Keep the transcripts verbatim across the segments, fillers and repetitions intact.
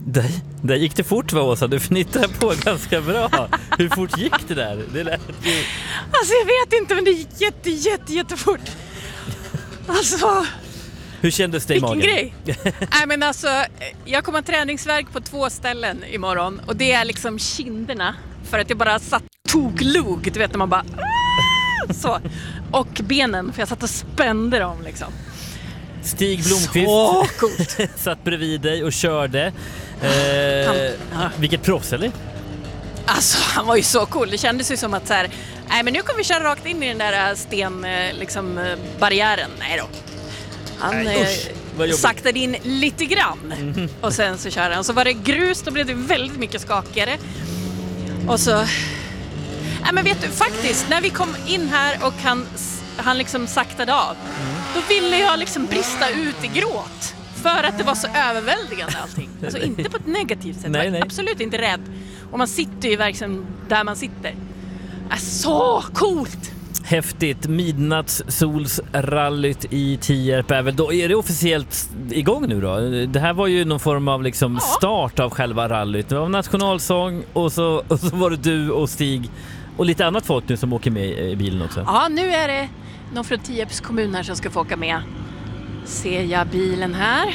Där, där gick det fort, va, Åsa? Du fnittrar på ganska bra. Hur fort gick det där? Det lät ju... Alltså jag vet inte, men det gick jätte, jätte, jättefort. Alltså... Hur kändes det i magen? Vilken grej? Nej, men alltså, jag kommer ha träningsvärk på två ställen imorgon. Och det är liksom kinderna. För att jag bara satt toklog. Du vet när man bara... Så. Och benen, för jag satt och spände dem liksom. Stig Blomqvist så coolt. satt bredvid dig och körde. Eh, Han, ja. Vilket proffs, eller? Alltså, han var ju så cool. Det kändes ju som att så här, nej men nu kommer vi köra rakt in i den där sten, liksom, barriären. Nej då. Han nej, usch, eh, saktade in lite grann. Mm-hmm. Och sen så körde han. Så var det grus, då blev det väldigt mycket skakigare. Och så... Nej men vet du, faktiskt, när vi kom in här och han, han liksom saktade av. Mm. Då ville jag liksom brista ut i gråt. För att det var så överväldigande allting. Alltså inte på ett negativt sätt. Nej, nej. Absolut inte rädd. Och man sitter ju verkligen där man sitter. Är så coolt! Häftigt. Midnattssolsrallyt i Tierp är väl då. Är det officiellt igång nu då? Det här var ju någon form av liksom ja. start av själva rallyt. Det var nationalsång och så, och så var det du och Stig och lite annat folk nu som åker med i bilen också. Ja, nu är det någon från Tierps kommun här som ska få åka med. Ser jag bilen här?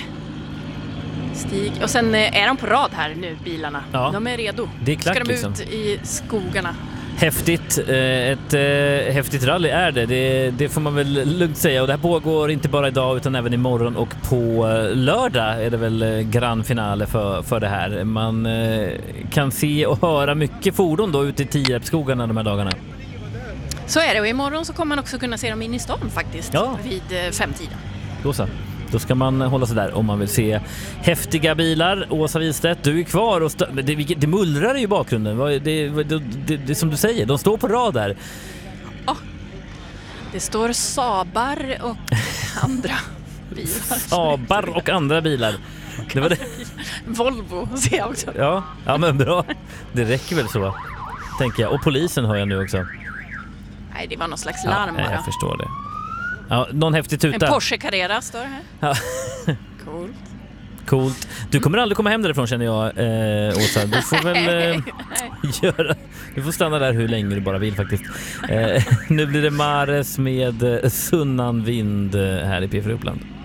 Stig. Och sen är de på rad här nu, bilarna. Ja. De är redo. Det är klart, ska de liksom. ut i skogarna. Häftigt. Ett eh, häftigt rally är det. det. Det får man väl lugnt säga. Och det här pågår inte bara idag utan även imorgon och på lördag är det väl grand finale för, för det här. Man eh, kan se och höra mycket fordon då ute i Tierpsskogarna de här dagarna. Så är det, och imorgon så kommer man också kunna se dem in i stan faktiskt, ja. vid femtiden. Då så. Då ska man hålla sig där om man vill se häftiga bilar. Åsa Wistedt, du är kvar och stö- det, det mullrar i bakgrunden. Det, det, det, det, det som du säger, de står på rad där. Ja, det står Sabar och andra bilar. Sabar och andra bilar. Det var det. Volvo ser jag också. Ja, ja, men bra. Det räcker väl så, tänker jag. Och polisen hör jag nu också. Nej, det var någon slags larm ja, bara. Jag förstår det. Ja, någon häftig tuta. En Porsche Carrera står det här. Ja. Coolt. Coolt. Du kommer aldrig komma hem därifrån, känner jag, eh, Åsa. Du får väl eh, göra... Du får stanna där hur länge du bara vill faktiskt. Eh, nu blir det Mares med Sunnan vind här i P fyra Uppland.